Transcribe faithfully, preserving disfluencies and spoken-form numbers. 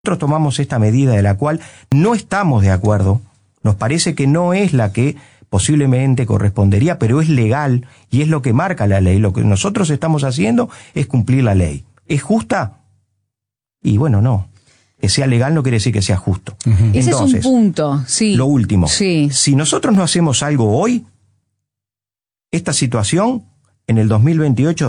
Nosotros tomamos esta medida de la cual no estamos de acuerdo, nos parece que no es la que posiblemente correspondería, pero es legal y es lo que marca la ley. Lo que nosotros estamos haciendo es cumplir la ley. ¿Es justa? Y bueno, no. Que sea legal no quiere decir que sea justo. Uh-huh. Ese Entonces, es un punto, sí. Lo último, sí. si nosotros no hacemos algo hoy, esta situación en el dos mil veintiocho